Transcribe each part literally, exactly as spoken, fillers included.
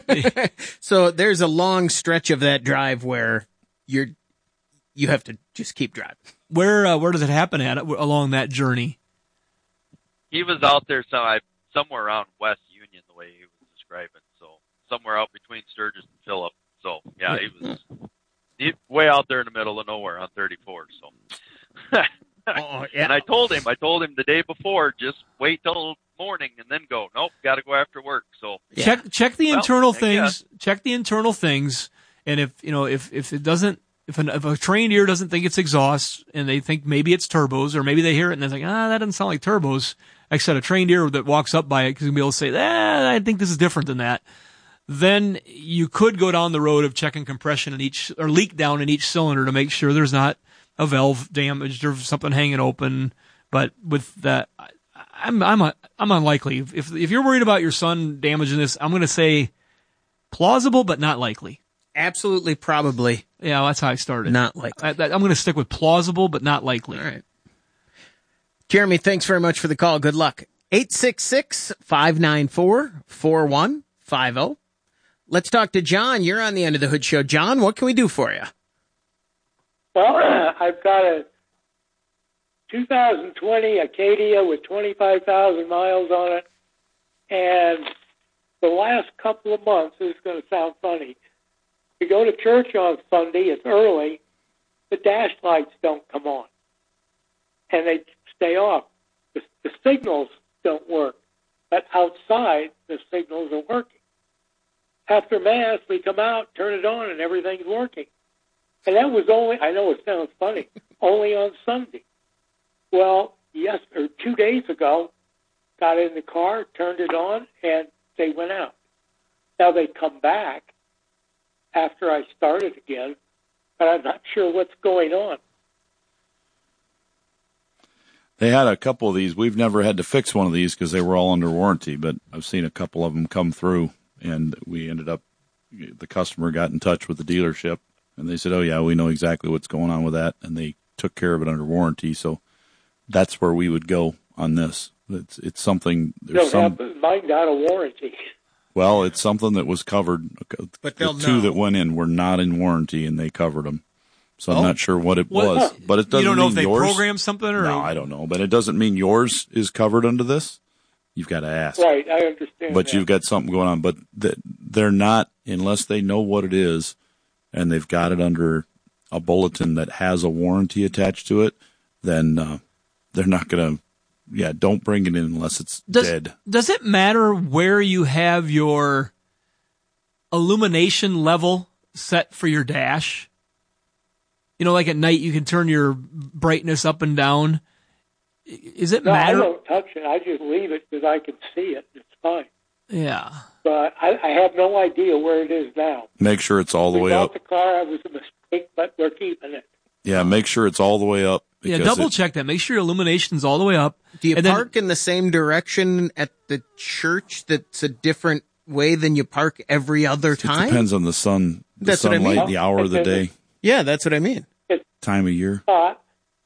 So there's a long stretch of that drive where you're you have to just keep driving. Where uh, where does it happen at along that journey? He was out there some, I, somewhere around West Union, the way he was describing. So somewhere out between Sturgis and Phillip. So yeah, he was he, way out there in the middle of nowhere on thirty-four. So. Oh, yeah. And I told him, I told him the day before, just wait till morning and then go. Nope, got to go after work. So yeah. check check the well, internal I things. guess. Check the internal things, and if you know if if it doesn't, if, an, if a trained ear doesn't think it's exhaust, and they think maybe it's turbos, or maybe they hear it and they're like, ah, that doesn't sound like turbos. Like I said, a trained ear that walks up by it can be able to say, ah, I think this is different than that. Then you could go down the road of checking compression in each or leak down in each cylinder to make sure there's not a valve damaged or something hanging open. But with that, I'm I'm a, I'm unlikely. If if you're worried about your son damaging this, I'm going to say plausible, but not likely. Absolutely, probably. Yeah, well, that's how I started. Not likely. I, I'm going to stick with plausible, but not likely. All right. Jeremy, thanks very much for the call. Good luck. eight six six, five nine four, four one five zero. Let's talk to John. You're on the End of the Hood Show. John, what can we do for you? Well, I've got a two thousand twenty Acadia with twenty-five thousand miles on it, and the last couple of months, this is going to sound funny, we go to church on Sunday, it's early, the dash lights don't come on, and they stay off. The, the signals don't work, but outside, the signals are working. After Mass, we come out, turn it on, and everything's working. And that was only, I know it sounds funny, only on Sunday. Well, yes, or two days ago, got in the car, turned it on, and they went out. Now they come back after I started again, but I'm not sure what's going on. They had a couple of these. We've never had to fix one of these because they were all under warranty, but I've seen a couple of them come through, and we ended up, the customer got in touch with the dealership. And they said, oh, yeah, we know exactly what's going on with that. And they took care of it under warranty. So that's where we would go on this. It's it's something. There's some, have mine out of warranty. Well, it's something that was covered. But they'll the two know. that went in were not in warranty, and they covered them. So I'm Oh. not sure what it What- was. But it doesn't You don't know mean if they yours. programmed something or No, I don't know. But it doesn't mean yours is covered under this. You've got to ask. Right, I understand But that. you've got something going on. But th- they're not, unless they know what it is, and they've got it under a bulletin that has a warranty attached to it, then uh, they're not going to, yeah, don't bring it in unless it's does, dead. Does it matter where you have your illumination level set for your dash? You know, like at night you can turn your brightness up and down. Is it no, matter? I don't touch it. I just leave it because I can see it. It's fine. Yeah. But I, I have no idea where it is now. Make sure it's all the we way bought up. the car. It was a mistake, but we're keeping it. Yeah, make sure it's all the way up. Yeah, because double it- check that. Make sure your illumination's all the way up. Do you And then- park in the same direction at the church that's a different way than you park every other It time? depends on the sun, the That's what I sunlight, mean. the hour of the day, Yeah, that's what I mean. time of year. Hot,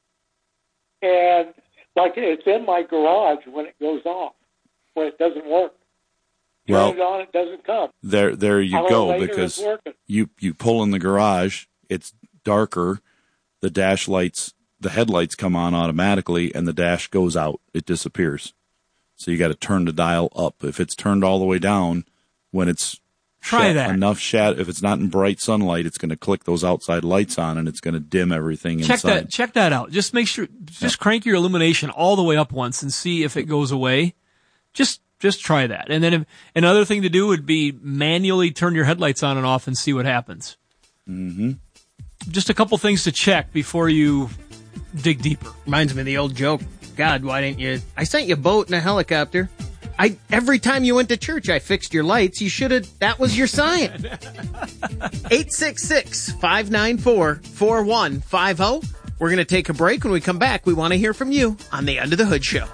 and like it's in my garage when it goes off, when it doesn't work. Turn Well, it on, it doesn't come. There, there you Hour go. later, Because it's working. you you pull in the garage, it's darker. The dash lights, the headlights come on automatically, and the dash goes out. It disappears. So you got to turn the dial up. If it's turned all the way down, when it's Try sha- that. enough shadow, if it's not in bright sunlight, it's going to click those outside lights on, and it's going to dim everything Check inside. that. Check that out. Just make sure. Just crank your illumination all the way up once and see if it goes away. Just, just try that. And then if, another thing to do would be manually turn your headlights on and off and see what happens. Mm-hmm. Just a couple things to check before you dig deeper. Reminds me of the old joke. God, why didn't you? I sent you a boat and a helicopter. I every time you went to church, I fixed your lights. You should have. That was your sign. eight six six, five nine four, four one five zero. We're going to take a break. When we come back, we want to hear from you on the Under the Hood Show.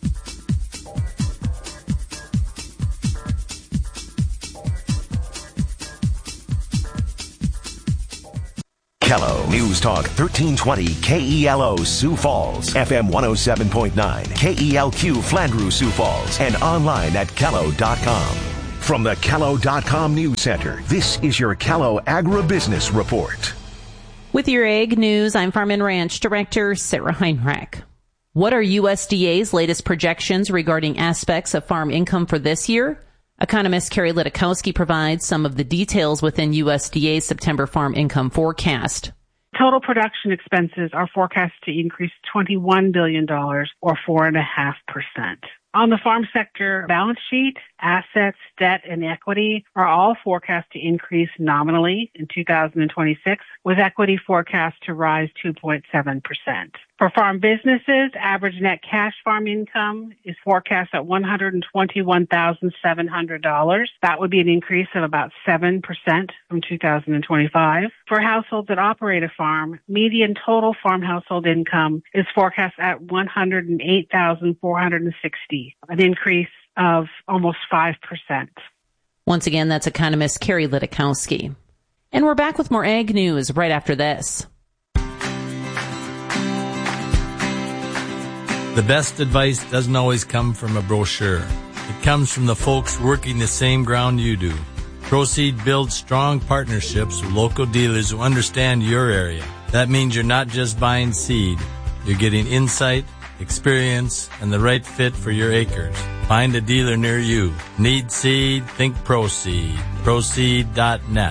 Kello News Talk thirteen twenty K E L O Sioux Falls, F M one oh seven point nine, K E L Q Flandreau Sioux Falls, and online at kello dot com. From the Callow dot com News Center, this is your Callow Agribusiness Report. With your Ag News, I'm Farm and Ranch Director Sarah Heinrich. What are U S D A's latest projections regarding aspects of farm income for this year? Economist Carrie Lidakowski provides some of the details within U S D A's September farm income forecast. Total production expenses are forecast to increase twenty-one billion dollars or four point five percent. On the farm sector balance sheet, assets, debt, and equity are all forecast to increase nominally in two thousand twenty-six, with equity forecast to rise two point seven percent. For farm businesses, average net cash farm income is forecast at one hundred twenty-one thousand seven hundred dollars. That would be an increase of about seven percent from two thousand twenty-five. For households that operate a farm, median total farm household income is forecast at one hundred eight thousand four hundred sixty dollars, an increase of almost five percent. Once again, that's economist Carrie Lidakowski. And we're back with more Ag News right after this. The best advice doesn't always come from a brochure. It comes from the folks working the same ground you do. Proseed builds strong partnerships with local dealers who understand your area. That means you're not just buying seed. You're getting insight, experience, and the right fit for your acres. Find a dealer near you. Need seed? Think Proseed. Proseed dot net.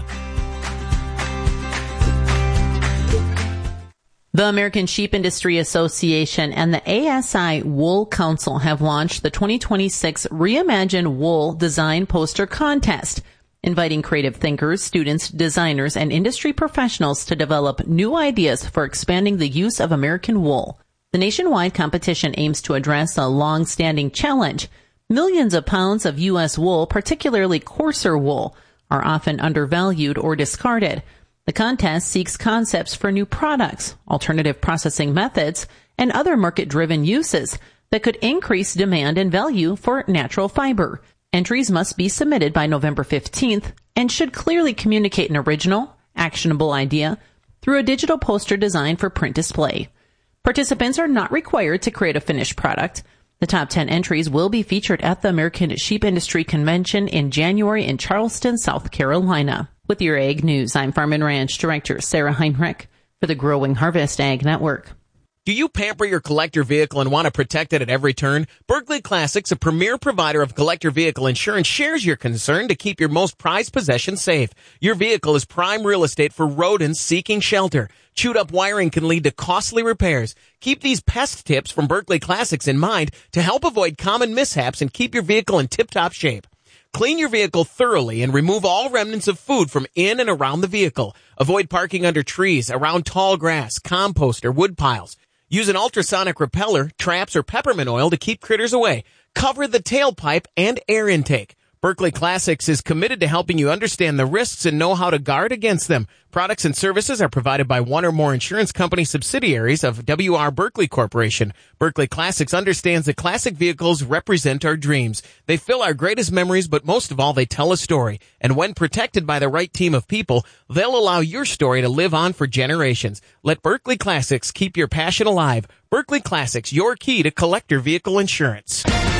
The American Sheep Industry Association and the A S I Wool Council have launched the twenty twenty-six Reimagine Wool Design Poster Contest, inviting creative thinkers, students, designers, and industry professionals to develop new ideas for expanding the use of American wool. The nationwide competition aims to address a long-standing challenge. Millions of pounds of U S wool, particularly coarser wool, are often undervalued or discarded. The contest seeks concepts for new products, alternative processing methods, and other market-driven uses that could increase demand and value for natural fiber. Entries must be submitted by November fifteenth and should clearly communicate an original, actionable idea through a digital poster design for print display. Participants are not required to create a finished product. The top ten entries will be featured at the American Sheep Industry Convention in January in Charleston, South Carolina. With your Ag News, I'm Farm and Ranch Director Sarah Heinrich for the Growing Harvest Ag Network. Do you pamper your collector vehicle and want to protect it at every turn? Berkley Classics, a premier provider of collector vehicle insurance, shares your concern to keep your most prized possession safe. Your vehicle is prime real estate for rodents seeking shelter. Chewed up wiring can lead to costly repairs. Keep these pest tips from Berkley Classics in mind to help avoid common mishaps and keep your vehicle in tip-top shape. Clean your vehicle thoroughly and remove all remnants of food from in and around the vehicle. Avoid parking under trees, around tall grass, compost, or wood piles. Use an ultrasonic repeller, traps, or peppermint oil to keep critters away. Cover the tailpipe and air intake. Berkley Classics is committed to helping you understand the risks and know how to guard against them. Products and services are provided by one or more insurance company subsidiaries of W R Berkley Corporation. Berkley Classics understands that classic vehicles represent our dreams. They fill our greatest memories, but most of all, they tell a story. And when protected by the right team of people, they'll allow your story to live on for generations. Let Berkley Classics keep your passion alive. Berkley Classics, your key to collector vehicle insurance.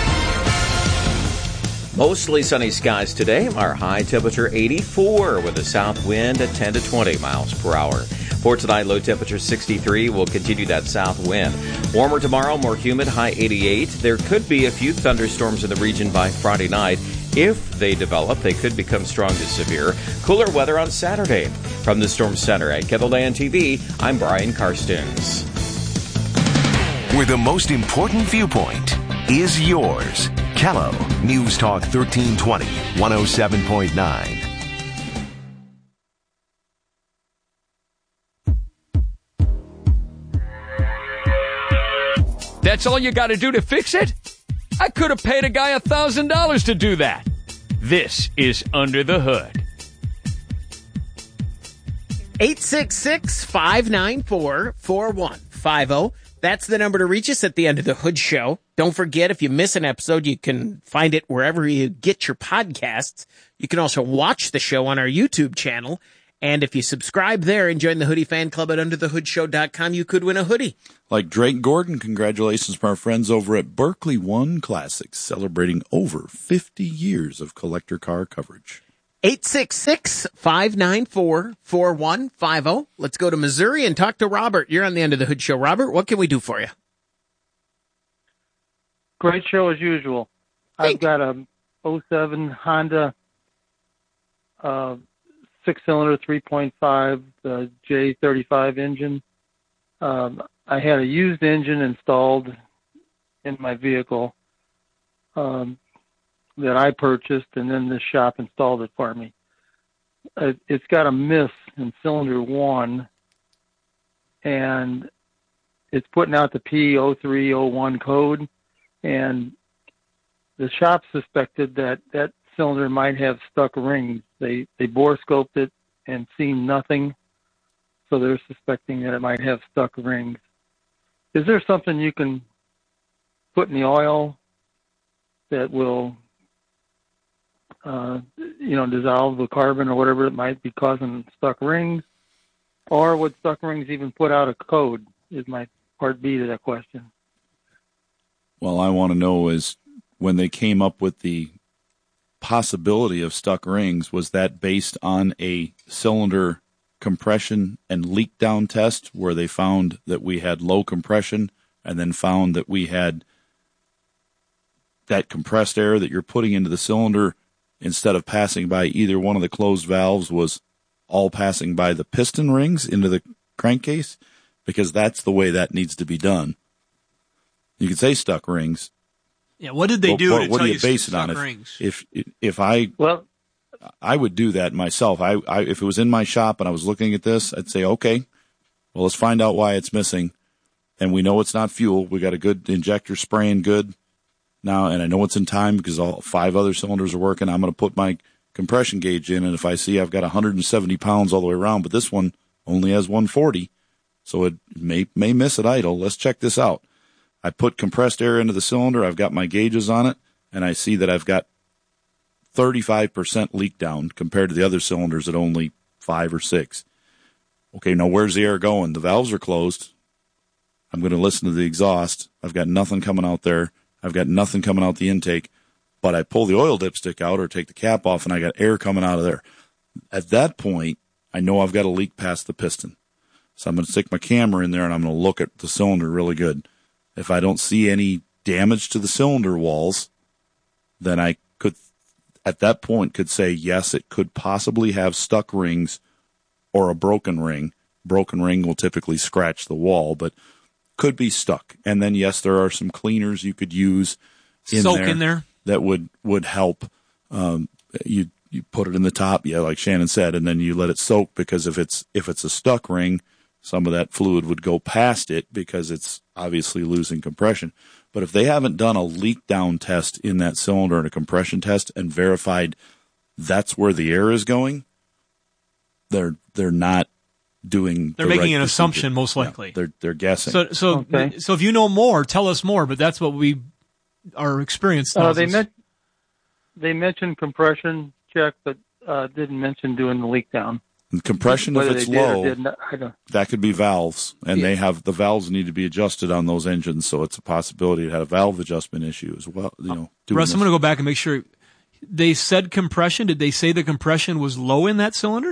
Mostly sunny skies today. Our high temperature eighty-four with a south wind at ten to twenty miles per hour. For tonight, low temperature sixty-three. Will continue that south wind. Warmer tomorrow, more humid, high eighty-eight. There could be a few thunderstorms in the region by Friday night. If they develop, they could become strong to severe. Cooler weather on Saturday. From the Storm Center at Kettleland T V, I'm Brian Karstens. Where the most important viewpoint is yours. Callow News Talk thirteen twenty, one oh seven point nine. That's all you got to do to fix it? I could have paid a guy one thousand dollars to do that. This is Under the Hood. eight six six, five nine four, four one five zero. That's the number to reach us at the End of the Hood show. Don't forget, if you miss an episode, you can find it wherever you get your podcasts. You can also watch the show on our YouTube channel. And if you subscribe there and join the Hoodie Fan Club at under the hood show dot com, you could win a hoodie. Like Drake Gordon, congratulations from our friends over at Berkeley One Classics, celebrating over fifty years of collector car coverage. eight six six, five nine four, four one five zero. Let's go to Missouri and talk to Robert. You're on the End of the Hood Show. Robert, what can we do for you? Great show as usual. I've got a oh seven Honda uh, six-cylinder three point five uh, J thirty-five engine. Um, I had a used engine installed in my vehicle um, that I purchased, and then the shop installed it for me. Uh, it's got a miss in cylinder one, and it's putting out the P zero three zero one code, and the shop suspected that that cylinder might have stuck rings. They they bore scoped it and seen nothing, so they're suspecting that it might have stuck rings. Is there something you can put in the oil that will, uh, you know, dissolve the carbon or whatever it might be causing stuck rings? Or would stuck rings even put out a code, is my part B to that question. Well, I want to know is when they came up with the possibility of stuck rings, was that based on a cylinder compression and leak down test where they found that we had low compression and then found that we had that compressed air that you're putting into the cylinder instead of passing by either one of the closed valves was all passing by the piston rings into the crankcase? Because that's the way that needs to be done. You could say stuck rings. Yeah, what did they Well, do what, to what tell do you you base it on? stuck If, rings? if if I well, I would do that myself. I, I if it was in my shop and I was looking at this, I'd say, okay, well, let's find out why it's missing. And we know it's not fuel. We got a good injector spraying good now, and I know it's in time because all five other cylinders are working. I'm going to put my compression gauge in, and if I see I've got one hundred seventy pounds all the way around, but this one only has one forty, so it may may miss at idle. Let's check this out. I put compressed air into the cylinder. I've got my gauges on it, and I see that I've got thirty-five percent leak down compared to the other cylinders at only five or six. Okay, now where's the air going? The valves are closed. I'm going to listen to the exhaust. I've got nothing coming out there. I've got nothing coming out the intake, but I pull the oil dipstick out or take the cap off, and I got air coming out of there. At that point, I know I've got a leak past the piston. So I'm going to stick my camera in there, and I'm going to look at the cylinder really good. If I don't see any damage to the cylinder walls, then I could, at that point, could say, yes, it could possibly have stuck rings or a broken ring. Broken ring will typically scratch the wall, but could be stuck. And then, yes, there are some cleaners you could use in Soak there, in there that would, would help. Um, you you put it in the top, yeah, like Shannon said, and then you let it soak, because if it's if it's a stuck ring, some of that fluid would go past it because it's obviously losing compression. But if they haven't done a leak down test in that cylinder and a compression test and verified that's where the air is going, they're they're not doing. They're the making right an procedure. assumption, most likely. Yeah, they're they're guessing. So, so, Okay. so if you know more, tell us more. But that's what we, our experience Uh, tells they, us. men- they mentioned compression check, but uh, didn't mention doing the leak down. And compression, if Whether it's they did or low, didn't, I don't. that could be valves, and Yeah. they have the valves need to be adjusted on those engines, so it's a possibility it had a valve adjustment issue as well. You know, doing Russ, I'm this. going to go back and make sure. They said compression. Did they say the compression was low in that cylinder?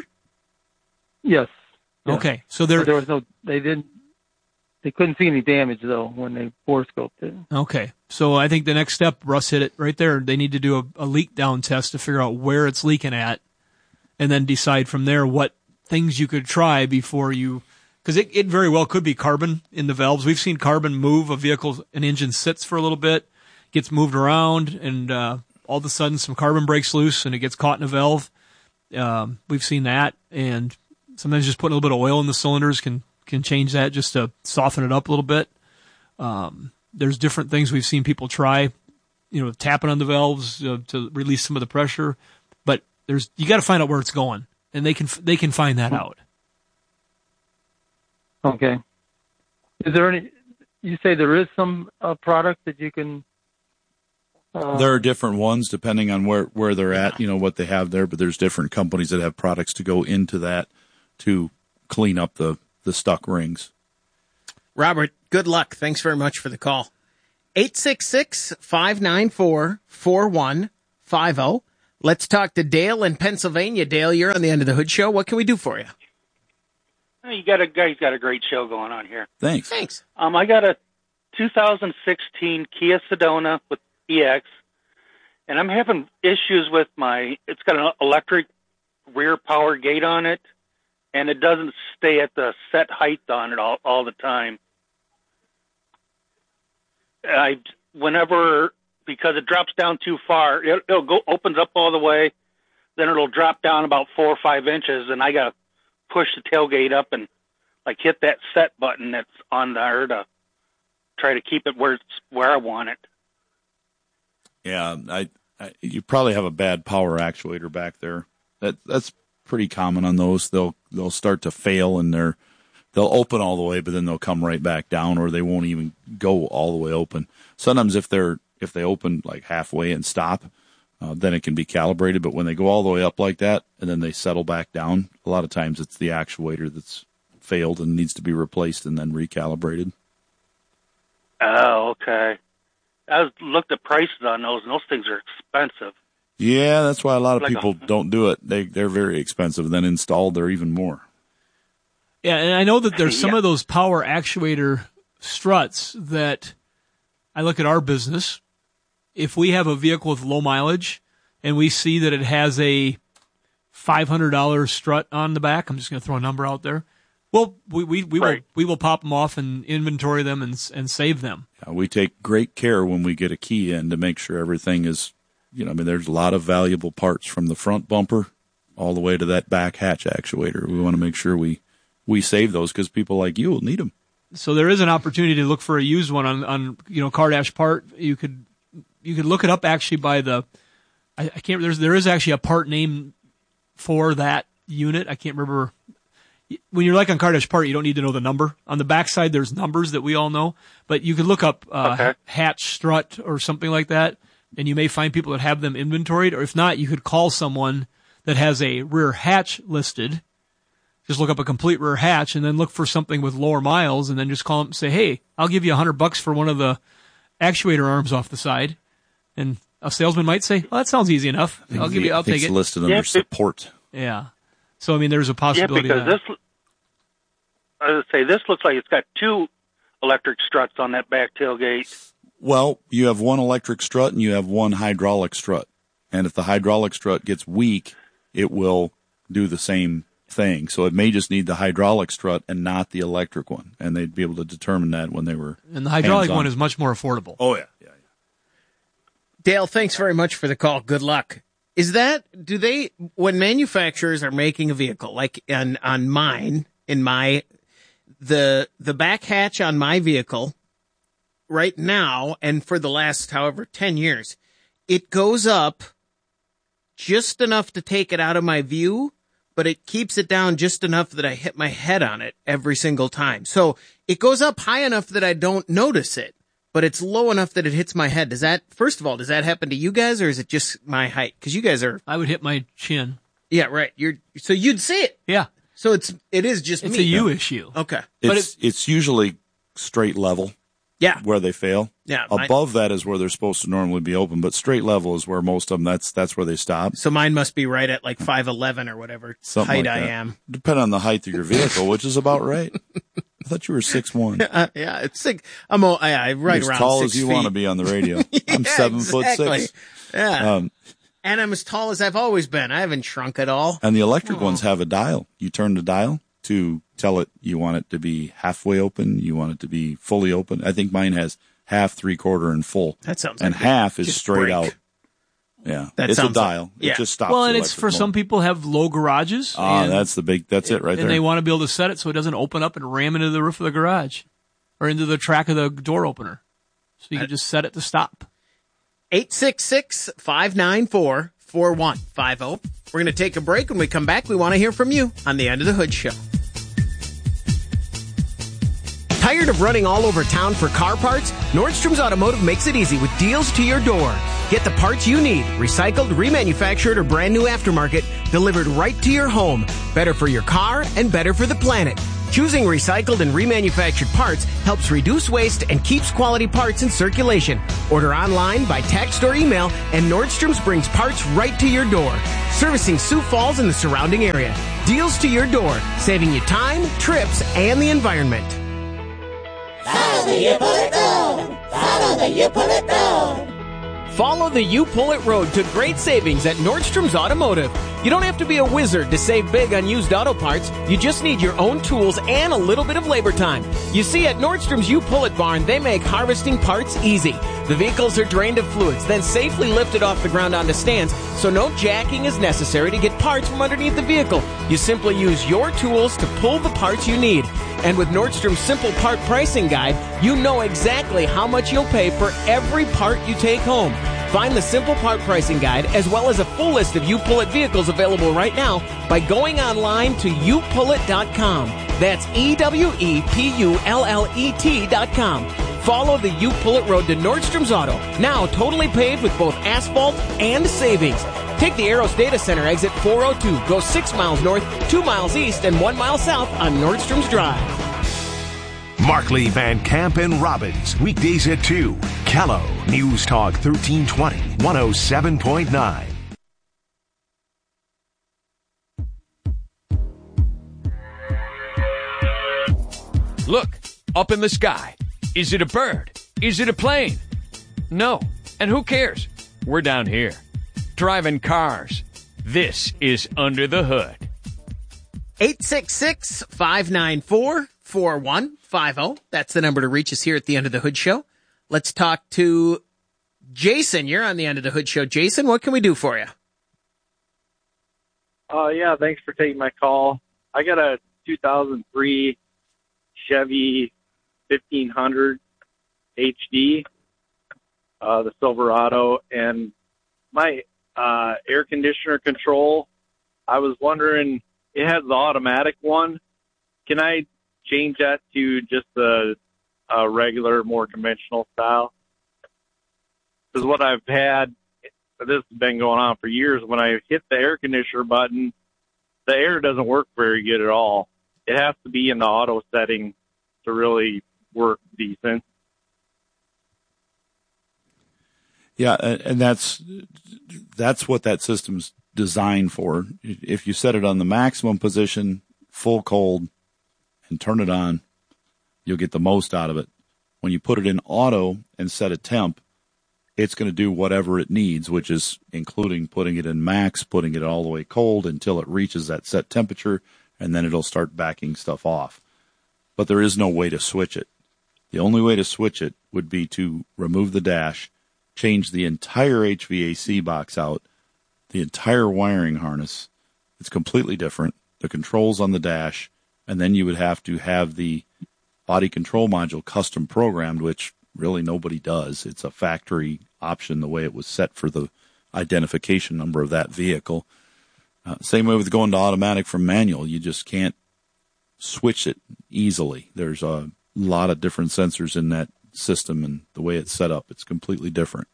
Yes. yes. Okay, so there. But there was no. They didn't. They couldn't see any damage though when they bore scoped it. Okay, so I think the next step, Russ hit it right there. They need to do a, a leak down test to figure out where it's leaking at, and then decide from there what things you could try before you, because it, it very well could be carbon in the valves. We've seen carbon move a vehicle, an engine sits for a little bit, gets moved around, and uh, all of a sudden some carbon breaks loose and it gets caught in a valve. Um, we've seen that, and sometimes just putting a little bit of oil in the cylinders can can change that just to soften it up a little bit. Um, there's different things we've seen people try, you know, tapping on the valves uh, to release some of the pressure, but there's you got to find out where it's going. And they can they can find that out. Okay. Is there any? You say there is some uh, product that you can Uh, There are different ones depending on where, where they're at, you know, what they have there, but there's different companies that have products to go into that to clean up the, the stuck rings. Robert, good luck. Thanks very much for the call. eight six six, five nine four, four one five zero. Let's talk to Dale in Pennsylvania. Dale, you're on the End of the Hood Show. What can we do for you? You got a guys got a great show going on here. Thanks. Thanks. Um, I got a two thousand sixteen Kia Sedona with E X, and I'm having issues with my. It's got an electric rear power gate on it, and it doesn't stay at the set height on it all all the time. I whenever because it drops down too far, it, it'll go opens up all the way, then it'll drop down about four or five inches, and I got to push the tailgate up and like hit that set button that's on there to try to keep it where it's where I want it. Yeah, I, I you probably have a bad power actuator back there. That that's pretty common on those. They'll they'll start to fail and they're they'll open all the way, but then they'll come right back down, or they won't even go all the way open. Sometimes if they're if they open like halfway and stop, uh, then it can be calibrated. But when they go all the way up like that and then they settle back down, a lot of times it's the actuator that's failed and needs to be replaced and then recalibrated. Oh, okay. I was looked at prices on those, and those things are expensive. Yeah, that's why a lot of Like a- people don't do it. They they're very expensive. Then installed, they're even more. Yeah, and I know that there's some Yeah. of those power actuator struts that I look at our business. If we have a vehicle with low mileage and we see that it has a five hundred dollars strut on the back, I'm just going to throw a number out there. Well, we we, we Right. will we will pop them off and inventory them and and save them. Uh, we take great care when we get a key in to make sure everything is, you know, I mean, there's a lot of valuable parts from the front bumper all the way to that back hatch actuator. We want to make sure we, we save those because people like you will need them. So there is an opportunity to look for a used one on, on you know, Cardash part. You could you could look it up actually by the I, I can't there's there is actually a part name for that unit. I can't remember. When you're like on Cardash part, you don't need to know the number. On the backside, there's numbers that we all know, but you could look up uh, Okay. hatch strut or something like that, and you may find people that have them inventoried. Or if not, you could call someone that has a rear hatch listed. Just look up a complete rear hatch and then look for something with lower miles, and then just call them and say, "Hey, I'll give you a hundred bucks for one of the actuator arms off the side." And a salesman might say, "Well, that sounds easy enough. I'll give you. I'll I think take it's it." listed under Yeah, it- support. Yeah. So I mean, there's a Yeah, possibility. because of that. this, I would say this looks like it's got two electric struts on that back tailgate. Well, you have one electric strut and you have one hydraulic strut. And if the hydraulic strut gets weak, it will do the same thing. So it may just need the hydraulic strut and not the electric one. And they'd be able to determine that when they were And the hydraulic hands-on. one is much more affordable. Oh, yeah. yeah. Dale, thanks very much for the call. Good luck. Is that, do they, when manufacturers are making a vehicle, like on, on mine, in my, the, the back hatch on my vehicle right now, and for the last, however, ten years, it goes up just enough to take it out of my view, but it keeps it down just enough that I hit my head on it every single time. So it goes up high enough that I don't notice it, but it's low enough that it hits my head. Does that, first of all, does that happen to you guys, or is it just my height? Because you guys are, I would hit my chin. yeah, right. You're, so you'd see it. Yeah. So it's, it is just It's me. a you issue. Okay. But It's, it's usually straight level Yeah. where they fail. Yeah. mine- Above that is where they're supposed to normally be open, but straight level is where most of them, that's, that's where they stop. So mine must be right at like five eleven or whatever Something height like I that. am. Depending on the height of your vehicle, which is about right. I thought you were six one. Uh, yeah, it's sick. I'm all, I, I right as around tall six as you feet. want to be on the radio. I'm Yeah, seven foot exactly. six. Yeah. Um, And I'm as tall as I've always been. I haven't shrunk at all. and the electric Oh. ones have a dial. You turn the dial to tell it you want it to be halfway open, you want it to be fully open. I think mine has half, three quarter, and full. That sounds and like it half is just straight break. out. Yeah, That it's a sounds like- dial. yeah. It just stops. Well, the and it's for electric some motor. people have low garages. Ah, and, that's the big. That's it right and there. they want to be able to set it so it doesn't open up and ram into the roof of the garage or into the track of the door opener. So you can just set it to stop. eight six six, five nine four, four one five zero. We're going to take a break. When we come back, we want to hear from you on the End of the Hood Show. Tired of running all over town for car parts? Nordstrom's Automotive makes it easy with deals to your door. Get the parts you need, recycled, remanufactured, or brand new aftermarket, delivered right to your home. Better for your car and better for the planet. Choosing recycled and remanufactured parts helps reduce waste and keeps quality parts in circulation. Order online, by text, or email, and Nordstrom's brings parts right to your door. Servicing Sioux Falls and the surrounding area. Deals to your door, saving you time, trips, and the environment. Follow the You Pull It Road. Follow the You Pull It Road. Follow the You Pull It Road to great savings at Nordstrom's Automotive. You don't have to be a wizard to save big on used auto parts. You just need your own tools and a little bit of labor time. You see, at Nordstrom's You Pull It barn, they make harvesting parts easy. The vehicles are drained of fluids, then safely lifted off the ground onto stands, so no jacking is necessary to get parts from underneath the vehicle. You simply use your tools to pull the parts you need. And with Nordstrom's Simple Part Pricing Guide, you know exactly how much you'll pay for every part you take home. Find the Simple Part Pricing Guide, as well as a full list of You Pull It vehicles available right now by going online to you pull it dot com. That's E W E P U L L E T dot com. Follow the You Pull It Road to Nordstrom's Auto, now totally paved with both asphalt and savings. Take the Eros Data Center exit four oh two, go six miles north, two miles east, and one mile south on Nordstrom's Drive. Markley, Van Camp, and Robbins, weekdays at two. Callow, News Talk thirteen twenty, one oh seven point nine. Look, up in the sky. Is it a bird? Is it a plane? No. And who cares? We're down here, driving cars. This is Under the Hood. eight six six, five nine four, four one five zero. That's the number to reach us here at the Under the Hood Show. Let's talk to Jason. You're on the Under the Hood Show. Jason, what can we do for you? Uh, yeah, thanks for taking my call. I got a two thousand three Chevy fifteen hundred H D, uh, the Silverado, and my uh, air conditioner control, I was wondering, it has the automatic one. Can I change that to just the uh, regular, more conventional style? Because what I've had, this has been going on for years, when I hit the air conditioner button, the air doesn't work very good at all. It has to be in the auto setting to really work decent. Yeah, and that's that's what that system's designed for. If you set it on the maximum position, full cold, and turn it on, you'll get the most out of it. When you put it in auto and set a temp, it's going to do whatever it needs, which is including putting it in max, putting it all the way cold until it reaches that set temperature, and then it'll start backing stuff off. But there is no way to switch it. The only way to switch it would be to remove the dash, change the entire H V A C box out, the entire wiring harness. It's completely different. The controls on the dash, and then you would have to have the body control module custom programmed, which really nobody does. It's a factory option the way it was set for the identification number of that vehicle. Uh, same way with going to automatic from manual. You just can't switch it easily. There's a lot of different sensors in that system, and the way it's set up, it's completely different.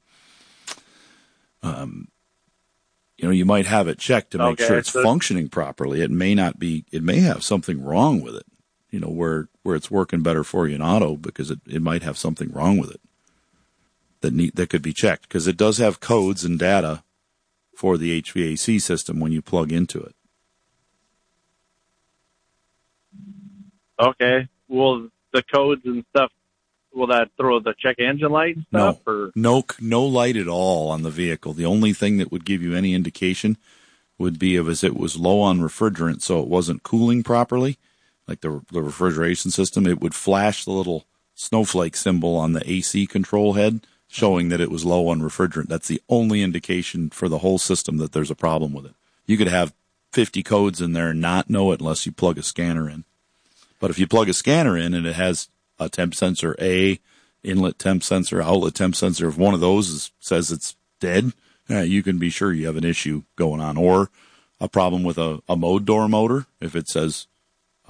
Um, you know, you might have it checked to make okay, sure it's so- functioning properly. It may not be, it may have something wrong with it, you know, where, where it's working better for you in auto, because it, it might have something wrong with it that need, that could be checked, because it does have codes and data for the H V A C system when you plug into it. Okay. Will the codes and stuff, will that throw the check engine light and stuff? No, or? no, no light at all on the vehicle. The only thing that would give you any indication would be if it was low on refrigerant, so it wasn't cooling properly, like the, the refrigeration system. It would flash the little snowflake symbol on the A C control head, showing that it was low on refrigerant. That's the only indication for the whole system that there's a problem with it. You could have fifty codes in there and not know it unless you plug a scanner in. But if you plug a scanner in and it has a temp sensor A, inlet temp sensor, outlet temp sensor, if one of those is, says it's dead, uh, you can be sure you have an issue going on. Or a problem with a, a mode door motor. If it says um,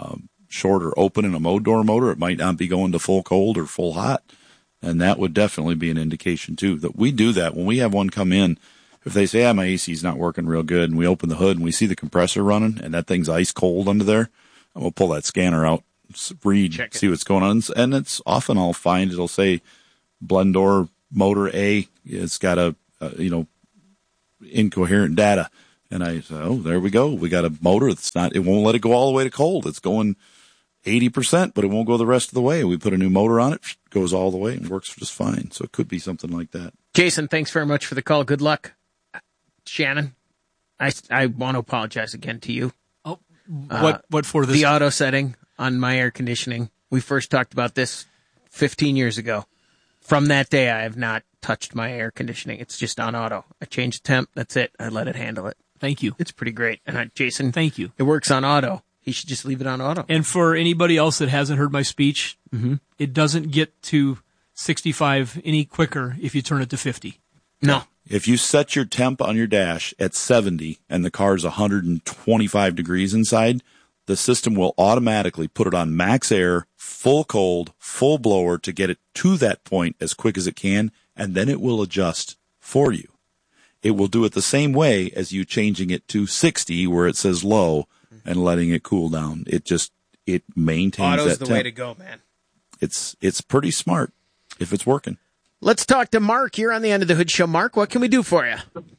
short or open in a mode door motor, it might not be going to full cold or full hot. And that would definitely be an indication too that we do that when we have one come in. If they say, ah, my A C's not working real good, and we open the hood and we see the compressor running and that thing's ice cold under there, we'll pull that scanner out, read, see what's going on. And it's often I'll find it'll say blend door motor A. It's got a, a, you know, incoherent data. And I say, oh, there we go. We got a motor that's not, it won't let it go all the way to cold. It's going eighty percent, but it won't go the rest of the way. We put a new motor on it, goes all the way and works just fine. So it could be something like that. Jason, thanks very much for the call. Good luck. Shannon, I, I want to apologize again to you. Oh, what, uh, what for this? The auto setting on my air conditioning. We first talked about this fifteen years ago. From that day, I have not touched my air conditioning. It's just on auto. I change the temp. That's it. I let it handle it. Thank you. It's pretty great. And I, Jason, thank you. It works on auto. He should just leave it on auto. And for anybody else that hasn't heard my speech, mm-hmm. it doesn't get to sixty-five any quicker if you turn it to fifty. No. If you set your temp on your dash at seventy and the car's one hundred twenty-five degrees inside, the system will automatically put it on max air, full cold, full blower to get it to that point as quick as it can, and then it will adjust for you. It will do it the same way as you changing it to sixty where it says low and letting it cool down. It just, it maintains Auto's that temp. Auto's the way to go, man. It's, it's pretty smart if it's working. Let's talk to Mark. You're on the End of the Hood Show. Mark, what can we do for you?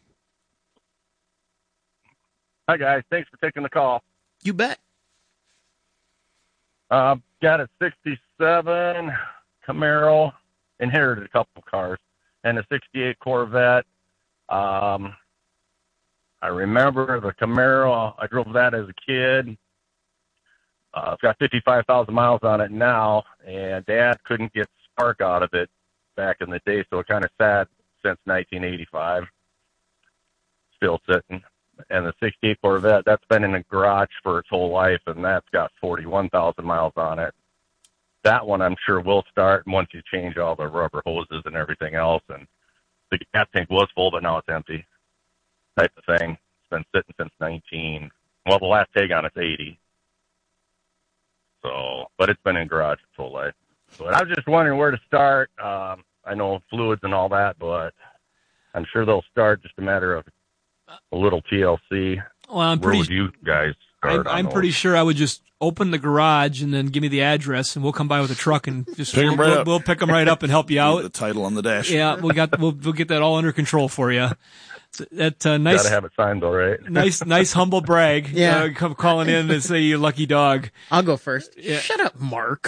Hi, guys. Thanks for taking the call. You bet. Uh, got a sixty-seven Camaro, inherited a couple cars, and a sixty-eight Corvette. Um, I remember the Camaro. I drove that as a kid. Uh, it's got fifty-five thousand miles on it now, and Dad couldn't get spark out of it back in the day, so it kind of sat since nineteen eighty-five. Still sitting. And the sixty-eight Corvette, that's been in the garage for its whole life, and that's got forty-one thousand miles on it. That one I'm sure will start once you change all the rubber hoses and everything else. And the gas tank was full, but now it's empty type of thing. It's been sitting since nineteen. Well, the last tag on it's eighty. So, but it's been in garage its whole life. So I was just wondering where to start. Um, I know fluids and all that, but I'm sure they'll start. Just a matter of a little T L C. Well, I'm where pretty, would you guys start? I'm, I'm pretty sure I would just open the garage and then give me the address, and we'll come by with a truck and just pick we'll, 'em right we'll, up. we'll pick them right up and help you out. The title on the dash. Yeah, we got we'll we'll get that all under control for you. So that uh, nice. Gotta have it signed though, right? nice, nice humble brag. Yeah. uh, come calling in and say you lucky dog. I'll go first. Yeah. Shut up, Mark.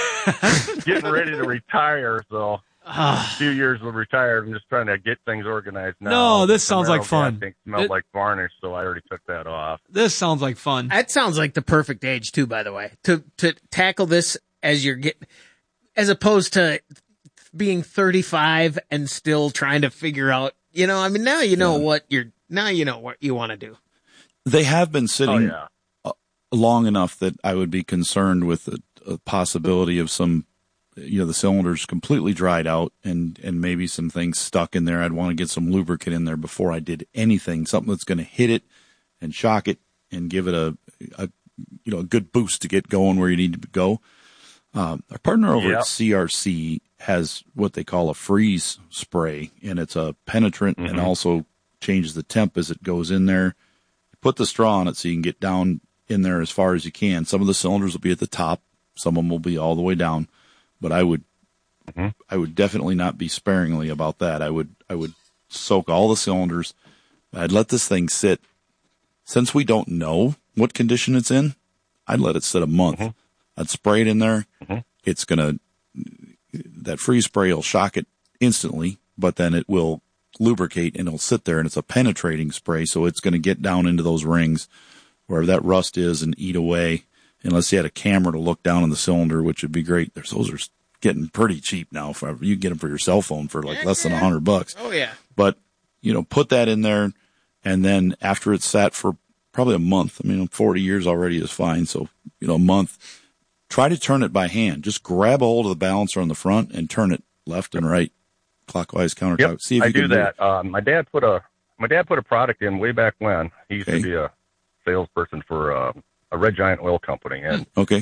Getting ready to retire, so a few years will retire. I'm just trying to get things organized now. No, this sounds like Camaro fun. gas tank smelled It- like varnish, so I already took that off. This sounds like fun. That sounds like the perfect age too, by the way, to to tackle this as you're getting, as opposed to being thirty-five and still trying to figure out. You know, I mean, now you know Yeah. what you're. Now you know what you want to do. They have been Oh sitting yeah. uh, long enough that I would be concerned with the a possibility of some, you know, the cylinders completely dried out and, and maybe some things stuck in there. I'd want to get some lubricant in there before I did anything, something that's going to hit it and shock it and give it a, a, you know, a good boost to get going where you need to go. Um, our partner over Yep. at C R C has what they call a freeze spray, and it's a penetrant Mhm. and also changes the temp as it goes in there. Put the straw on it so you can get down in there as far as you can. Some of the cylinders will be at the top. Some of them will be all the way down. But I would, Mhm. I would definitely not be sparingly about that. I would, I would soak all the cylinders. I'd let this thing sit. Since we don't know what condition it's in, I'd let it sit a month. Mhm. I'd spray it in there. Mhm. It's going to, that freeze spray will shock it instantly, but then it will lubricate and it'll sit there, and it's a penetrating spray. So it's going to get down into those rings wherever that rust is and eat away. Unless you had a camera to look down on the cylinder, which would be great. There's, those are getting pretty cheap now. For, you can get them for your cell phone for like less than a hundred bucks. Oh yeah. But, you know, put that in there. And then after it's sat for probably a month, I mean, forty years already is fine. So, you know, a month, try to turn it by hand. Just grab a hold of the balancer on the front and turn it left and right, clockwise, counterclockwise. Yep, See if I you do can do that. Uh, my dad put a my dad put a product in way back when. He used Okay. to be a salesperson for uh, a Red Giant oil company, and Okay.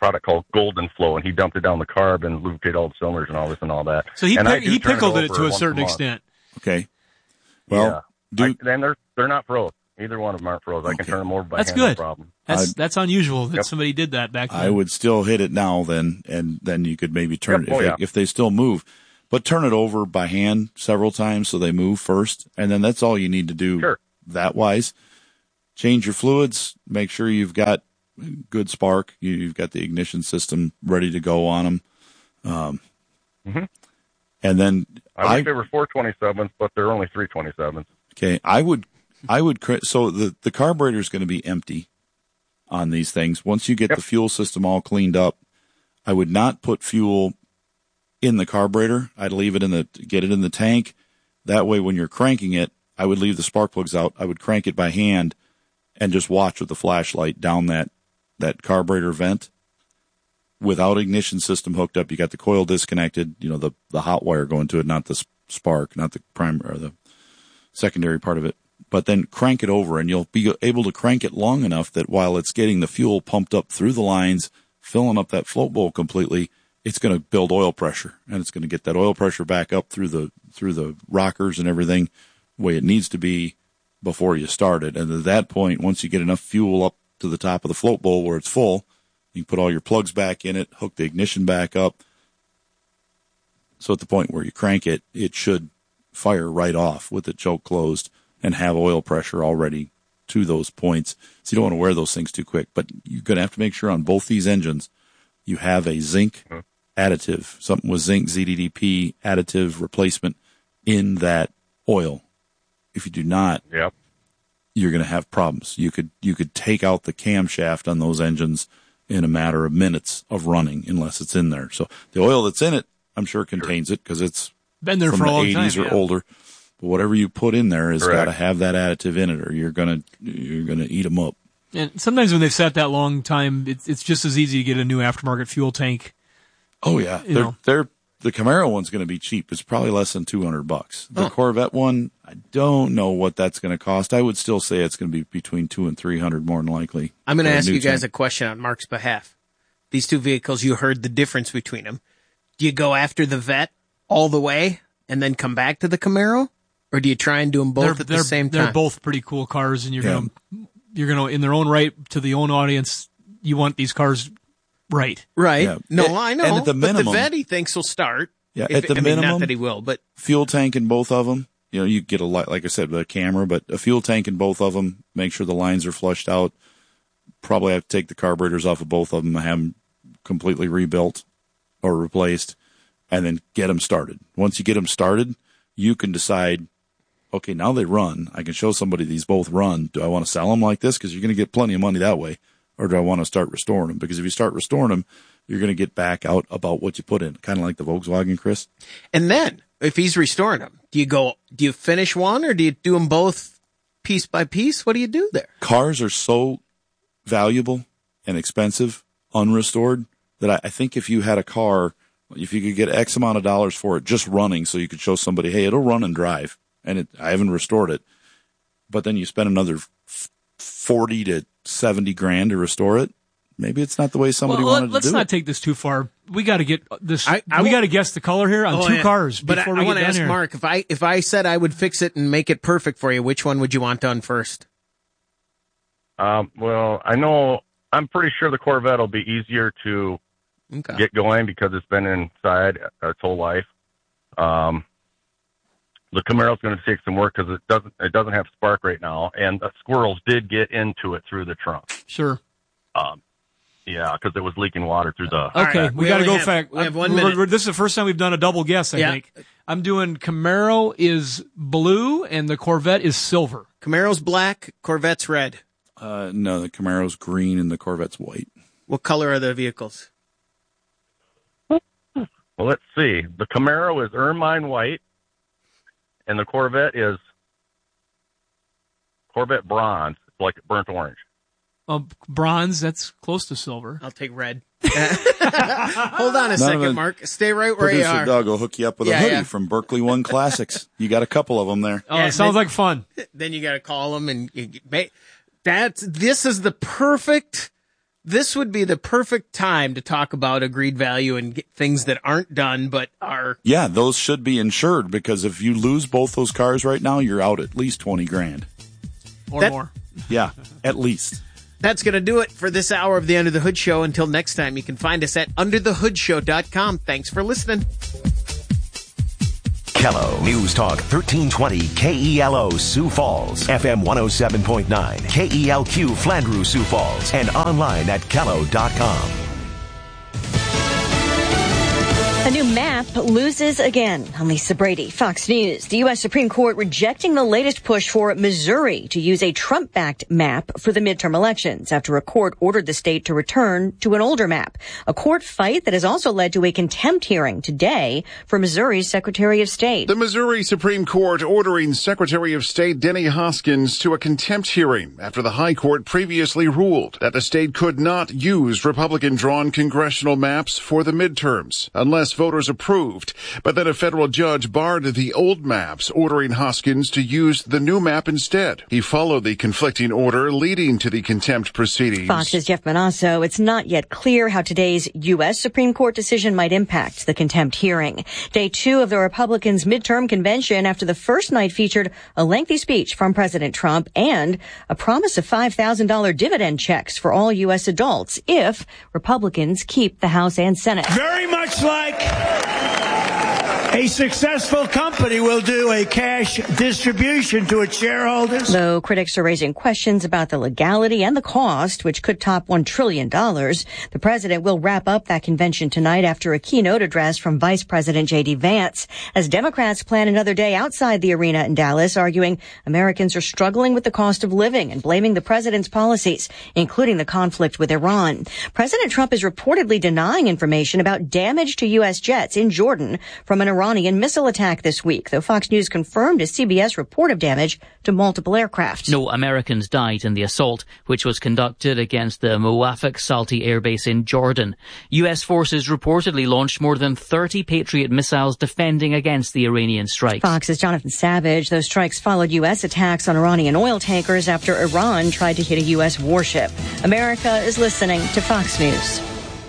product called Golden Flow, and he dumped it down the carb and lubricated all the cylinders and all this and all that. So he and pick, I do he turn pickled it, over to a once certain month. extent. Okay. Well, yeah. I, and they're they're not froze. Either one of them aren't froze. I can turn them over by That's hand, good. no problem. That's I'd- that's unusual that Yep. somebody did that back then. I would still hit it now then, and then you could maybe turn Yep. it if, Oh, they, yeah. if they still move. But turn it over by hand several times so they move first, and then that's all you need to do Sure. that wise. Change your fluids, make sure you've got good spark, you, you've got the ignition system ready to go on them. Um, hmm and then I wish they were four twenty-sevens, but they're only three twenty-sevens. Okay, I would, I would, cri- so the, the carburetor is going to be empty on these things. Once you get the fuel system all cleaned up, I would not put fuel in the carburetor. I'd leave it in the, get it in the tank. That way, when you're cranking it, I would leave the spark plugs out. I would crank it by hand and just watch with the flashlight down that, that carburetor vent. Without ignition system hooked up, you got the coil disconnected, you know, the, the hot wire going to it, not the s- spark, not the primary or the secondary part of it. But then crank it over, and you'll be able to crank it long enough that while it's getting the fuel pumped up through the lines, filling up that float bowl completely, it's going to build oil pressure, and it's going to get that oil pressure back up through the through the rockers and everything the way it needs to be before you start it. And at that point, once you get enough fuel up to the top of the float bowl where it's full, you can put all your plugs back in it, hook the ignition back up. So at the point where you crank it, it should fire right off with the choke closed and have oil pressure already to those points. So you don't want to wear those things too quick. But you're going to have to make sure on both these engines you have a zinc additive, something with zinc Z D D P additive replacement in that oil. If you do not, yep. you're going to have problems. You could you could take out the camshaft on those engines in a matter of minutes of running unless it's in there. So the oil that's in it, I'm sure contains it because it's Been there from for a the long eighties time, or yeah. older. But whatever you put in there has Correct. got to have that additive in it, or you're gonna you're gonna eat them up. And sometimes when they've sat that long time, it's it's just as easy to get a new aftermarket fuel tank. Oh yeah, You they're know. they're the Camaro one's going to be cheap. It's probably less than two hundred bucks. The Oh. Corvette one, I don't know what that's going to cost. I would still say it's going to be between two and three hundred more than likely. I'm going to for a ask new you guys tank. a question on Mark's behalf. These two vehicles, you heard the difference between them. Do you go after the Vet all the way and then come back to the Camaro, or do you try and do them both they're, at the they're- same time? They're both pretty cool cars, and you're Yeah. gonna you're gonna in their own right, to the own audience, you want these cars right. right. Yeah. No, And- I know. and at the but minimum- the Vet he thinks will start. Yeah, If- at the I mean, minimum, not that he will, but fuel tank in both of them. You know, you get a lot, like I said, with a camera, but a fuel tank in both of them. Make sure the lines are flushed out. Probably have to take the carburetors off of both of them, have them completely rebuilt or replaced, and then get them started. Once you get them started, you can decide, okay, now they run. I can show somebody these both run. Do I want to sell them like this? Because you're going to get plenty of money that way. Or do I want to start restoring them? Because if you start restoring them, you're going to get back out about what you put in. Kind of like the Volkswagen, Chris. and then if he's restoring them, do you go? Do you finish one, or do you do them both piece by piece? What do you do there? Cars are so valuable and expensive, unrestored, that I, I think if you had a car, if you could get X amount of dollars for it just running, so you could show somebody, hey, it'll run and drive, and it, I haven't restored it, but then you spend another f- forty to seventy grand to restore it, maybe it's not the way somebody well, wanted let's to do not it. take this too far. We got to get this. I- I we won't- got to guess the color here on Oh, two yeah. cars But before I, we I get want to down ask here. Mark if I if I said I would fix it and make it perfect for you, which one would you want done first? Um, well, I know I'm pretty sure the Corvette will be easier to Okay. get going because it's been inside its whole life. Um, the Camaro's going to take some work because it doesn't it doesn't have spark right now, and the squirrels did get into it through the trunk. Sure. Um, yeah, because it was leaking water through the. Okay, right, we, we got to only go have- fact. we have one we're- minute. we're- this is the first time we've done a double guess. I Yeah. think I'm doing Camaro is blue and the Corvette is silver. Camaro's black, Corvette's red. Uh, no, the Camaro's green and the Corvette's white. What color are the vehicles? Well, let's see. The Camaro is ermine white, and the Corvette is Corvette bronze, it's like burnt orange. Um, bronze, that's close to silver. I'll take red. Hold on a None second, of it- Mark. Stay right where you Producer are. Doug will hook you up with Yeah, a hoodie yeah. from Berkeley One Classics. You got a couple of them there. Oh, Yeah, it sounds then- like fun. Then you got to call them and you, get- that's this is the perfect this would be the perfect time to talk about agreed value and get things that aren't done but are. Yeah, those should be insured because if you lose both those cars right now, you're out at least twenty grand. Or That- more. Yeah, at least. That's going to do it for this hour of the Under the Hood Show. Until next time, you can find us at under the hood show dot com. Thanks for listening. Kello News Talk thirteen twenty K E L O Sioux Falls, F M one oh seven point nine, K E L Q Flandreau Sioux Falls, and online at kello dot com. A new map loses again. I'm Lisa Brady, Fox News. The U S Supreme Court rejecting the latest push for Missouri to use a Trump-backed map for the midterm elections after a court ordered the state to return to an older map. A court fight that has also led to a contempt hearing today for Missouri's Secretary of State. The Missouri Supreme Court ordering Secretary of State Denny Hoskins to a contempt hearing after the High Court previously ruled that the state could not use Republican-drawn congressional maps for the midterms unless voters approved. But then a federal judge barred the old maps, ordering Hoskins to use the new map instead. He followed the conflicting order, leading to the contempt proceedings. Fox's Jeff Manasso. It's not yet clear how today's U S Supreme Court decision might impact the contempt hearing. Day two of the Republicans' midterm convention after the first night featured a lengthy speech from President Trump and a promise of five thousand dollars dividend checks for all U S adults if Republicans keep the House and Senate. Very much like a successful company will do a cash distribution to its shareholders. Though critics are raising questions about the legality and the cost, which could top one trillion dollars, the president will wrap up that convention tonight after a keynote address from Vice President J D Vance, as Democrats plan another day outside the arena in Dallas, arguing Americans are struggling with the cost of living and blaming the president's policies, including the conflict with Iran. President Trump is reportedly denying information about damage to U S jets in Jordan from an Iranian missile attack this week, though Fox News confirmed a C B S report of damage to multiple aircraft. No Americans died in the assault, which was conducted against the Muwafaq Salti airbase in Jordan. U S forces reportedly launched more than thirty Patriot missiles defending against the Iranian strikes. Fox's Jonathan Savage. Those strikes followed U S attacks on Iranian oil tankers after Iran tried to hit a U S warship. America is listening to Fox News.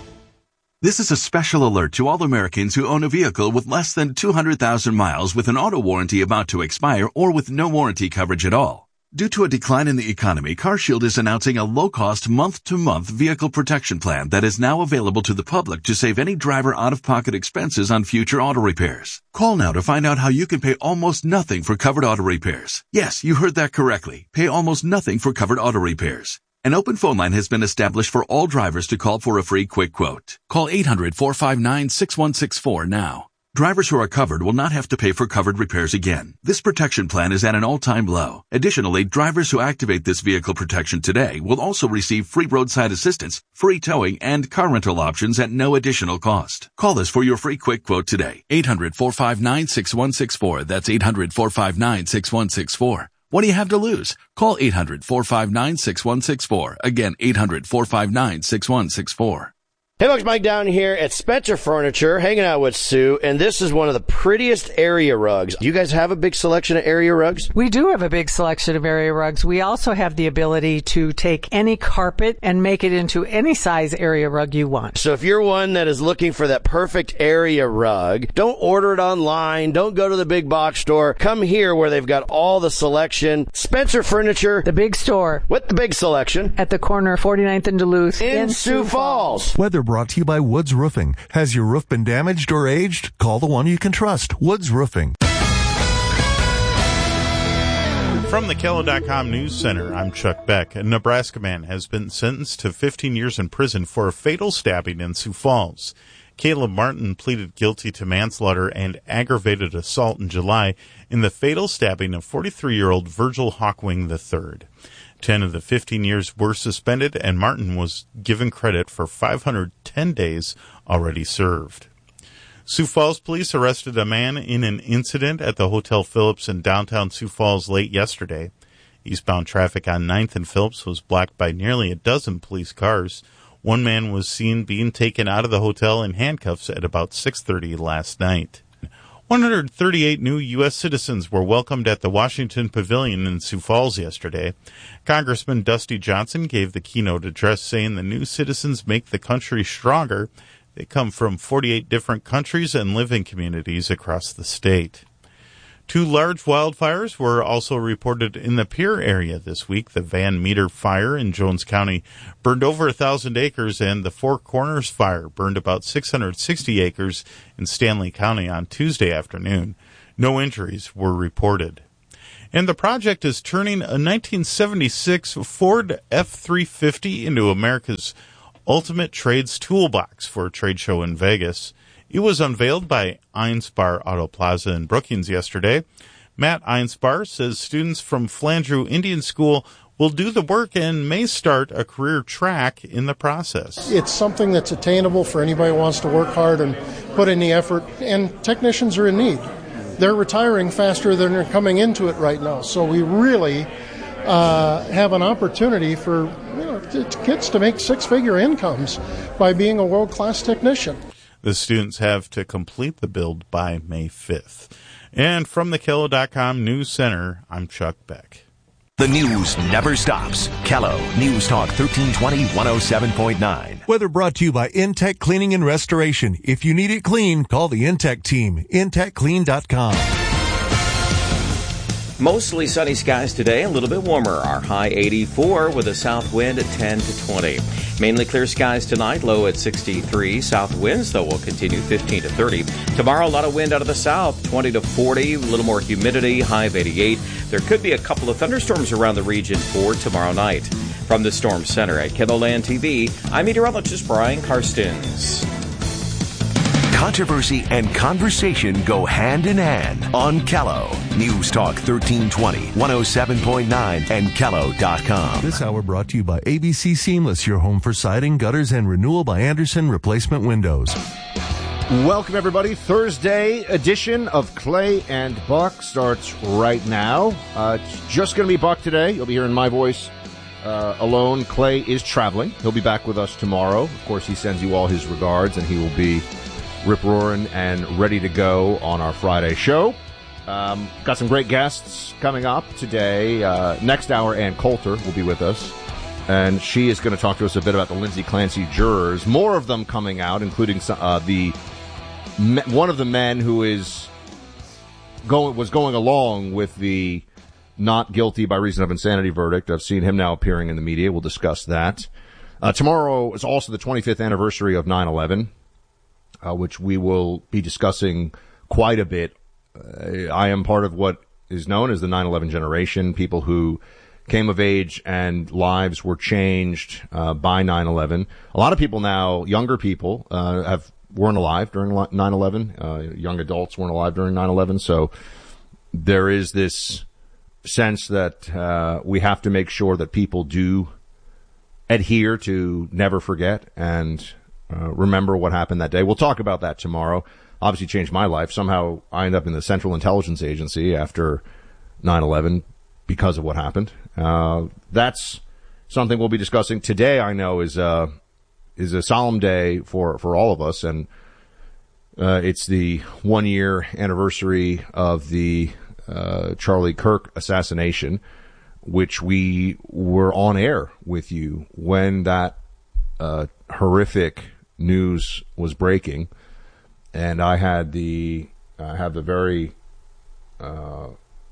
This is a special alert to all Americans who own a vehicle with less than two hundred thousand miles with an auto warranty about to expire or with no warranty coverage at all. Due to a decline in the economy, CarShield is announcing a low-cost month-to-month vehicle protection plan that is now available to the public to save any driver out-of-pocket expenses on future auto repairs. Call now to find out how you can pay almost nothing for covered auto repairs. Yes, you heard that correctly. Pay almost nothing for covered auto repairs. An open phone line has been established for all drivers to call for a free quick quote. Call eight hundred, four five nine, six one six four now. Drivers who are covered will not have to pay for covered repairs again. This protection plan is at an all-time low. Additionally, drivers who activate this vehicle protection today will also receive free roadside assistance, free towing, and car rental options at no additional cost. Call us for your free quick quote today. eight hundred, four five nine, six one six four. That's eight hundred, four five nine, six one six four. What do you have to lose? Call eight hundred, four five nine, six one six four. Again, eight hundred, four five nine, six one six four. Hey folks, Mike down here at Spencer Furniture, hanging out with Sue, and this is one of the prettiest area rugs. You guys have a big selection of area rugs? We do have a big selection of area rugs. We also have the ability to take any carpet and make it into any size area rug you want. So if you're one that is looking for that perfect area rug, don't order it online, don't go to the big box store. Come here where they've got all the selection. Spencer Furniture. The big store. With the big selection. At the corner of forty-ninth and Duluth. In, in Sioux Falls. Falls. Weather brought to you by Woods Roofing. Has your roof been damaged or aged? Call the one you can trust, Woods Roofing. From the Kello dot com News Center, I'm Chuck Beck. A Nebraska man has been sentenced to fifteen years in prison for a fatal stabbing in Sioux Falls. Caleb Martin pleaded guilty to manslaughter and aggravated assault in July in the fatal stabbing of forty-three-year-old Virgil Hawkwing the third. Ten of the fifteen years were suspended, and Martin was given credit for five hundred ten days already served. Sioux Falls police arrested a man in an incident at the Hotel Phillips in downtown Sioux Falls late yesterday. Eastbound traffic on ninth and Phillips was blocked by nearly a dozen police cars. One man was seen being taken out of the hotel in handcuffs at about six thirty last night. one hundred thirty-eight new U S citizens were welcomed at the Washington Pavilion in Sioux Falls yesterday. Congressman Dusty Johnson gave the keynote address saying the new citizens make the country stronger. They come from forty-eight different countries and live in communities across the state. Two large wildfires were also reported in the Pierre area this week. The Van Meter fire in Jones County burned over one thousand acres, and the Four Corners fire burned about six hundred sixty acres in Stanley County on Tuesday afternoon. No injuries were reported. And the project is turning a nineteen seventy-six Ford F three fifty into America's ultimate trades toolbox for a trade show in Vegas. It was unveiled by Einspar Auto Plaza in Brookings yesterday. Matt Einspar says students from Flandreau Indian School will do the work and may start a career track in the process. It's something that's attainable for anybody who wants to work hard and put in the effort, and technicians are in need. They're retiring faster than they're coming into it right now, so we really uh, have an opportunity for you know, kids to make six-figure incomes by being a world-class technician. The students have to complete the build by May fifth. And from the Kello dot com News Center, I'm Chuck Beck. The news never stops. Kello News Talk thirteen twenty, one oh seven point nine. Weather brought to you by Intech Cleaning and Restoration. If you need it clean, call the Intech team. intech clean dot com. Mostly sunny skies today, a little bit warmer. Our high eighty-four with a south wind at ten to twenty. Mainly clear skies tonight, low at sixty-three. South winds, though, will continue fifteen to thirty. Tomorrow, a lot of wind out of the south, twenty to forty. A little more humidity, high of eighty-eight. There could be a couple of thunderstorms around the region for tomorrow night. From the Storm Center at KENOLAND T V, I'm meteorologist Brian Karstens. Controversy and conversation go hand in hand on Kello. News Talk thirteen twenty, one oh seven point nine, and Kello dot com. This hour brought to you by A B C Seamless, your home for siding, gutters, and renewal by Anderson Replacement Windows. Welcome, everybody. Thursday edition of Clay and Buck starts right now. Uh, it's just going to be Buck today. You'll be hearing my voice uh, alone. Clay is traveling. He'll be back with us tomorrow. Of course, he sends you all his regards, and he will be rip-roaring and ready to go on our Friday show. Um, got some great guests coming up today. Uh, next hour, Ann Coulter will be with us, and she is going to talk to us a bit about the Lindsay Clancy jurors. More of them coming out, including uh, the one of the men who is going was going along with the not guilty by reason of insanity verdict. I've seen him now appearing in the media. We'll discuss that. Uh, tomorrow is also the twenty-fifth anniversary of nine eleven. Uh, which we will be discussing quite a bit. Uh, I am part of what is known as the nine eleven generation, people who came of age and lives were changed uh, by nine eleven. A lot of people now, younger people, uh, have weren't alive during nine eleven. Uh, young adults weren't alive during nine eleven. So there is this sense that uh, we have to make sure that people do adhere to never forget and Uh, remember what happened that day. We'll talk about that tomorrow. Obviously changed my life. Somehow I ended up in the Central Intelligence Agency after nine eleven because of what happened. Uh, that's something we'll be discussing today. I know is a, is a solemn day for, for all of us. And, uh, it's the one year anniversary of the, uh, Charlie Kirk assassination, which we were on air with you when that, uh, horrific news was breaking, and I had the I have the very uh,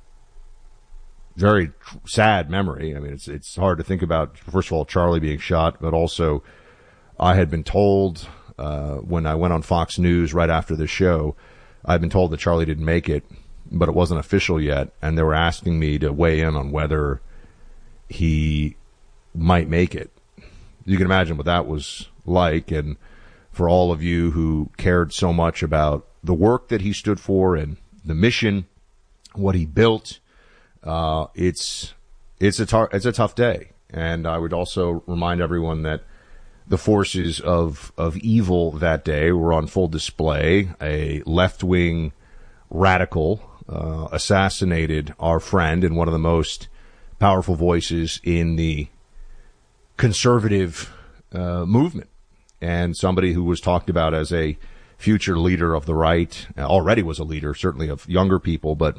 very sad memory. I mean, it's it's hard to think about. First of all, Charlie being shot, but also I had been told uh, when I went on Fox News right after the show, I'd been told that Charlie didn't make it, but it wasn't official yet, and they were asking me to weigh in on whether he might make it. You can imagine what that was like, and for all of you who cared so much about the work that he stood for and the mission, what he built, uh, it's it's a tar- it's a tough day. And I would also remind everyone that the forces of of evil that day were on full display. A left-wing radical uh, assassinated our friend and one of the most powerful voices in the conservative uh, movement, and somebody who was talked about as a future leader of the right. Already was a leader, certainly of younger people, but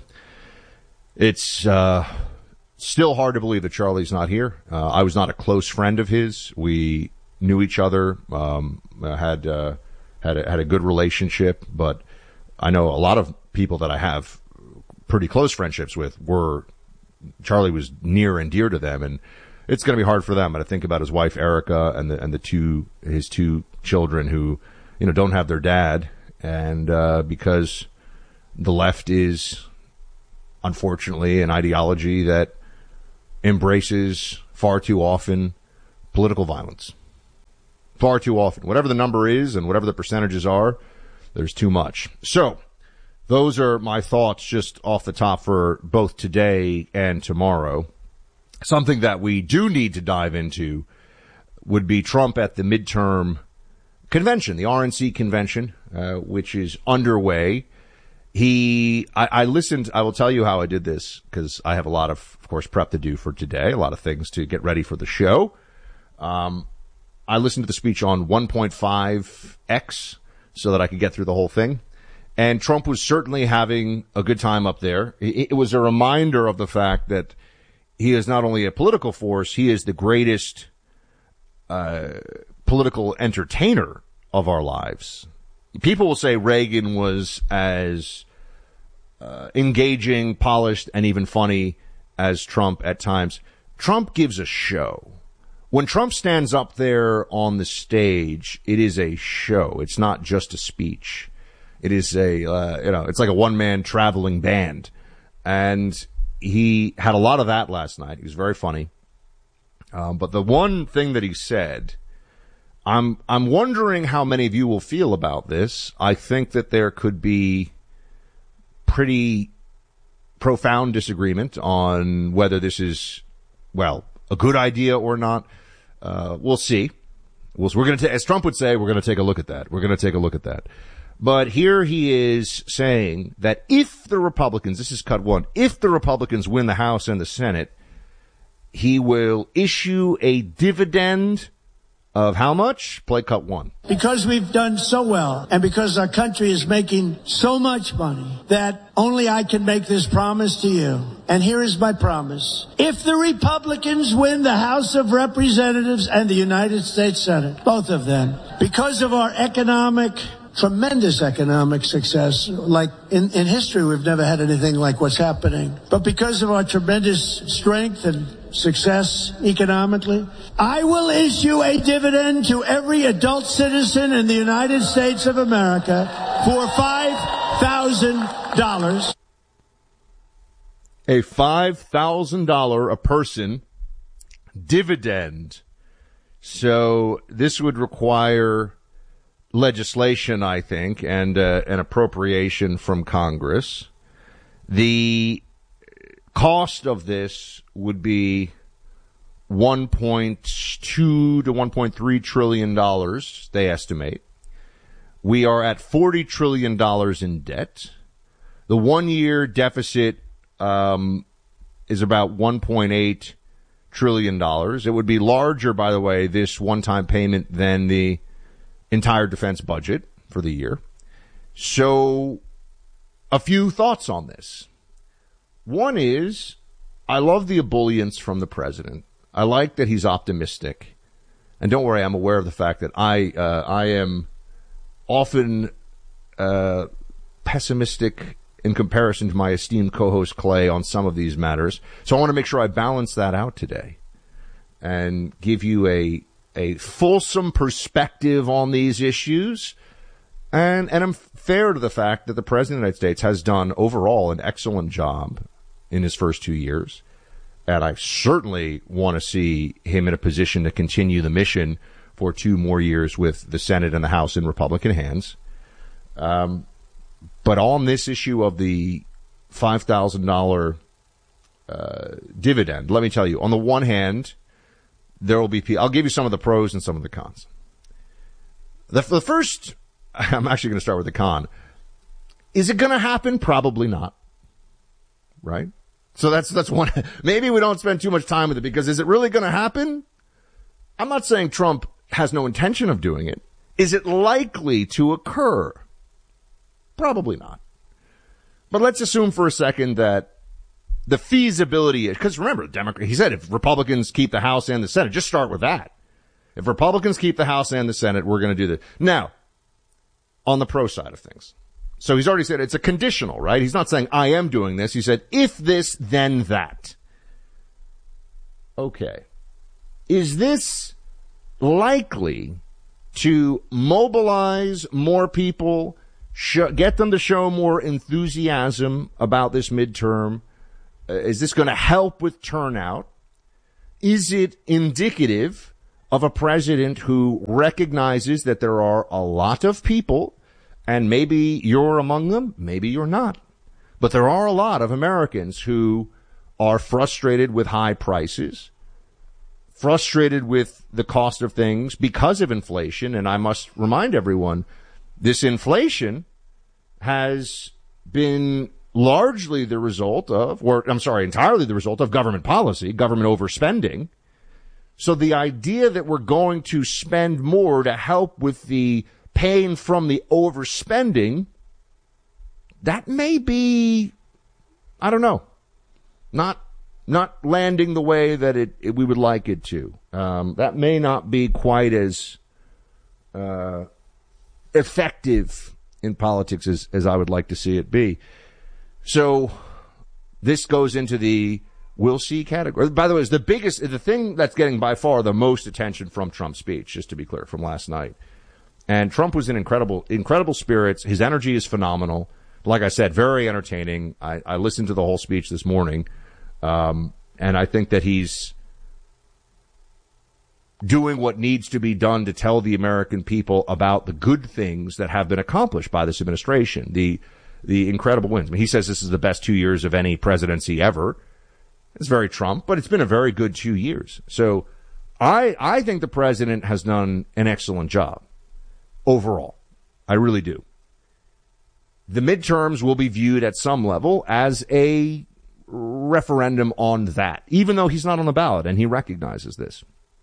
it's uh, still hard to believe that Charlie's not here. Uh, I was not a close friend of his. We knew each other, um, had uh, had a, had a good relationship, but I know a lot of people that I have pretty close friendships with were Charlie was near and dear to them, and it's going to be hard for them. And I think about his wife Erica and the and the two his two children who, you know, don't have their dad, and uh, because the left is unfortunately an ideology that embraces far too often political violence. Far too often. Whatever the number is and whatever the percentages are, there's too much. So those are my thoughts just off the top for both today and tomorrow. Something that we do need to dive into would be Trump at the midterm convention, the R N C convention, uh, which is underway. He, I, I listened, I will tell you how I did this, because I have a lot of, of course, prep to do for today, a lot of things to get ready for the show. Um, I listened to the speech on one point five X so that I could get through the whole thing. And Trump was certainly having a good time up there. It, it was a reminder of the fact that he is not only a political force, he is the greatest uh, political entertainer of our lives. People will say Reagan was as uh, engaging, polished, and even funny as Trump at times. Trump gives a show. When Trump stands up there on the stage, it is a show. It's not just a speech. It is a, uh, you know, it's like a one-man traveling band. And he had a lot of that last night. He was very funny. Um, but the one thing that he said, I'm, I'm wondering how many of you will feel about this. I think that there could be pretty profound disagreement on whether this is, well, a good idea or not. Uh, we'll see. We'll, we're going to, as Trump would say, we're going to take a look at that. We're going to take a look at that. But here he is saying that if the Republicans, this is cut one, if the Republicans win the House and the Senate, he will issue a dividend of how much? Play cut one. Because we've done so well, and because our country is making so much money, that only I can make this promise to you. And here is my promise. If the Republicans win the House of Representatives and the United States Senate, both of them, because of our economic, tremendous economic success, like in, in history, we've never had anything like what's happening. But because of our tremendous strength and success economically, I will issue a dividend to every adult citizen in the United States of America for five thousand dollars. A five thousand dollars a person dividend. So this would require legislation, I think, and uh, an appropriation from Congress. The cost of this would be one point two to one point three trillion dollars, they estimate. We are at forty trillion dollars in debt. The one-year deficit um, is about one point eight trillion dollars. It would be larger, by the way, this one-time payment than the entire defense budget for the year. So a few thoughts on this. One is, I love the ebullience from the president. I like that he's optimistic. And don't worry, I'm aware of the fact that I uh, I am often uh, pessimistic in comparison to my esteemed co-host Clay on some of these matters. So I want to make sure I balance that out today and give you a a fulsome perspective on these issues. And, and I'm fair to the fact that the President of the United States has done overall an excellent job in his first two years. And I certainly want to see him in a position to continue the mission for two more years with the Senate and the House in Republican hands. Um, but on this issue of the five thousand dollars uh, dividend, let me tell you, on the one hand, there will be, I'll give you some of the pros and some of the cons. The, the first, I'm actually going to start with the con. Is it going to happen? Probably not. Right? So that's, that's one. Maybe we don't spend too much time with it, because is it really going to happen? I'm not saying Trump has no intention of doing it. Is it likely to occur? Probably not. But let's assume for a second that the feasibility is, because remember, Democrat, he said if Republicans keep the House and the Senate, just start with that. If Republicans keep the House and the Senate, we're going to do this. Now, on the pro side of things. So he's already said it's a conditional, right? He's not saying I am doing this. He said if this, then that. Okay. Is this likely to mobilize more people, sh- get them to show more enthusiasm about this midterm? Uh, is this going to help with turnout? Is it indicative of a president who recognizes that there are a lot of people, and maybe you're among them, maybe you're not, but there are a lot of Americans who are frustrated with high prices, frustrated with the cost of things because of inflation. And I must remind everyone, this inflation has been largely the result of, or I'm sorry, entirely the result of government policy, government overspending. So the idea that we're going to spend more to help with the pain from the overspending, that may be, I don't know, not not landing the way that it, it we would like it to. Um, that may not be quite as uh, effective in politics as, as I would like to see it be. So this goes into the we'll see category. By the way, it's the biggest, the thing that's getting by far the most attention from Trump's speech, just to be clear, from last night. And Trump was in incredible, incredible spirits. His energy is phenomenal. Like I said, very entertaining. I, I listened to the whole speech this morning. Um, and I think that he's doing what needs to be done to tell the American people about the good things that have been accomplished by this administration. The, the incredible wins. I mean, he says this is the best two years of any presidency ever. It's very Trump, but it's been a very good two years. So I, I think the president has done an excellent job overall. I really do. The midterms will be viewed at some level as a referendum on that, even though he's not on the ballot, and he recognizes this.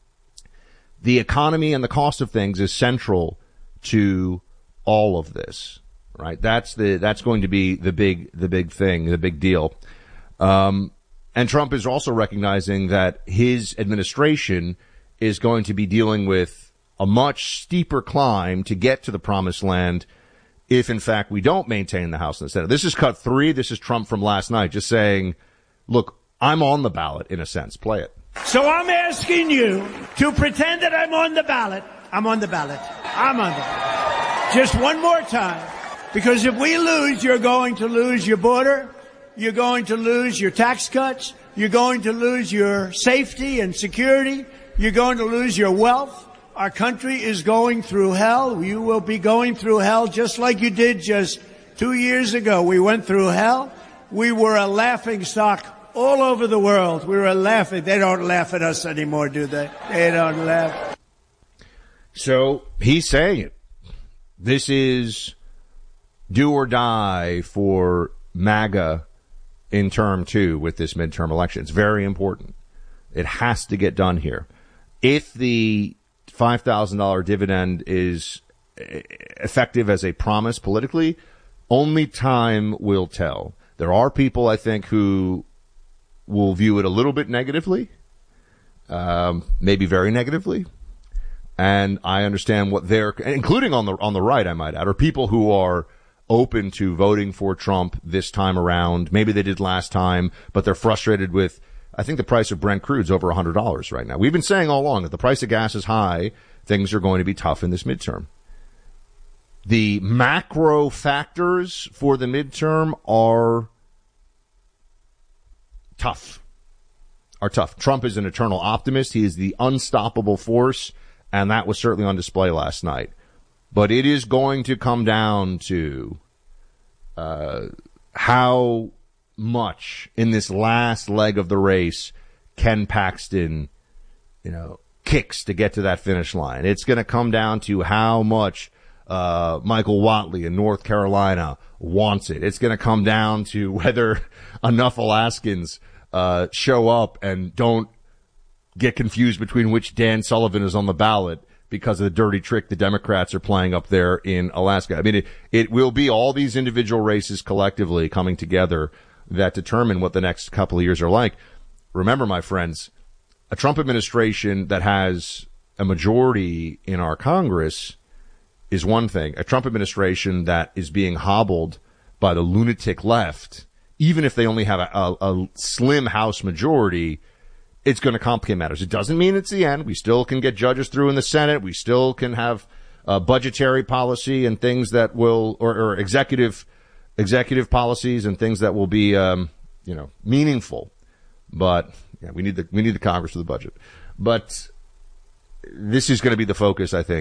The economy and the cost of things is central to all of this, right? That's the that's going to be the big the big thing, the big deal. Um, and Trump is also recognizing that his administration is going to be dealing with a much steeper climb to get to the promised land if, in fact, we don't maintain the House and the Senate. This is cut three. This is Trump from last night just saying, look, I'm on the ballot, in a sense. Play it. So I'm asking you to pretend that I'm on the ballot. I'm on the ballot. I'm on the ballot. Just one more time. Because if we lose, you're going to lose your border. You're going to lose your tax cuts. You're going to lose your safety and security. You're going to lose your wealth. Our country is going through hell. You will be going through hell just like you did just two years ago. We went through hell. We were a laughing stock all over the world. We were laughing. They don't laugh at us anymore, do they? They don't laugh. So he's saying it. This is do or die for MAGA in term two with this midterm election. It's very important. It has to get done here. If the five thousand dollars dividend is effective as a promise politically, only time will tell. There are people, I think, who will view it a little bit negatively, um, maybe very negatively. And I understand what they're, including on the on the right, I might add, are people who are open to voting for Trump this time around. Maybe they did last time, but they're frustrated with, I think the price of Brent crude's over one hundred dollars right now. We've been saying all along that the price of gas is high. Things are going to be tough in this midterm. The macro factors for the midterm are tough. Are tough. Trump is an eternal optimist. He is the unstoppable force, and that was certainly on display last night. But it is going to come down to uh, how much in this last leg of the race Ken Paxton, you know, kicks to get to that finish line. It's going to come down to how much uh, Michael Whatley in North Carolina wants it. It's going to come down to whether enough Alaskans uh, show up and don't get confused between which Dan Sullivan is on the ballot because of the dirty trick the Democrats are playing up there in Alaska. I mean, it, it will be all these individual races collectively coming together that determine what the next couple of years are like. Remember, my friends, a Trump administration that has a majority in our Congress is one thing. A Trump administration that is being hobbled by the lunatic left, even if they only have a, a, a slim House majority, it's going to complicate matters. It doesn't mean it's the end. We still can get judges through in the Senate. We still can have uh, budgetary policy and things that will, or, or executive executive policies and things that will be, um, you know, meaningful. But yeah, we need the we need the Congress for the budget. But this is going to be the focus, I think.